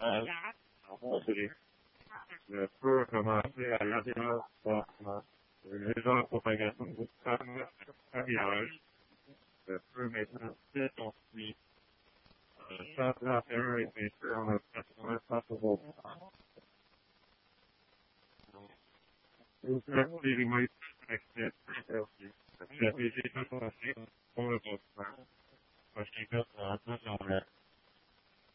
peut commencer à l'intérieur les gens en propagation de femmes à virage. Peut maintenant s'étonner. Ça, la terre est bien sûr en opération face au bon sens. Nous avons des limites accès interdits. La PG information pour le bon sens. Parce qu'il y a un peu dans la